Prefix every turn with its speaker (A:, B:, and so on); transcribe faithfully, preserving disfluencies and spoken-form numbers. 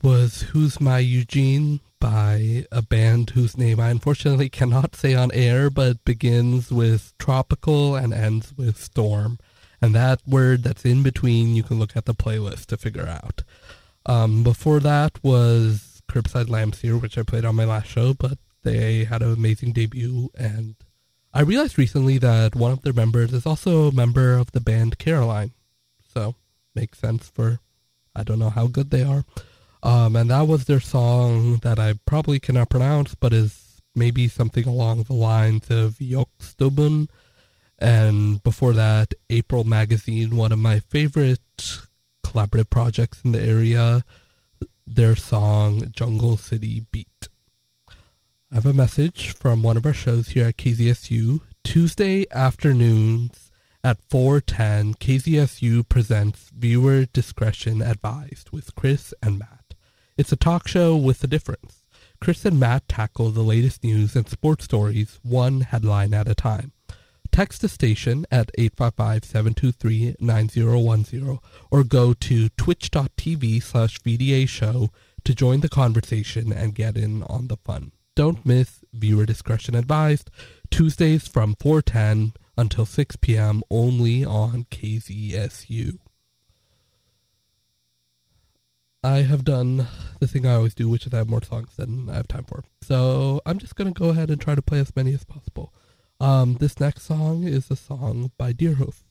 A: was Who's My Eugene by a band whose name I unfortunately cannot say on air, but begins with tropical and ends with storm. And that word that's in between, you can look at the playlist to figure out. Um, before that was Curbside Lamb-Seer, which I played on my last show, but they had an amazing debut. And I realized recently that one of their members is also a member of the band Caroline. So, makes sense for, I don't know how good they are. Um, and that was their song that I probably cannot pronounce, but is maybe something along the lines of Jokstubben. And before that, April Magazine, one of my favorite collaborative projects in the area, their song Jungle City Beat. I have a message from one of our shows here at K Z S U. Tuesday afternoons at four ten, K Z S U presents Viewer Discretion Advised with Chris and Matt. It's a talk show with a difference. Chris and Matt tackle the latest news and sports stories one headline at a time. Text the station at eight five five, seven two three, nine zero one zero or go to twitch.tv slash VDA show to join the conversation and get in on the fun. Don't miss Viewer Discretion Advised, Tuesdays from four ten until six p.m. only on K Z S U. I have done the thing I always do, which is I have more songs than I have time for. So I'm just going to go ahead and try to play as many as possible. Um, this next song is a song by Deerhoof.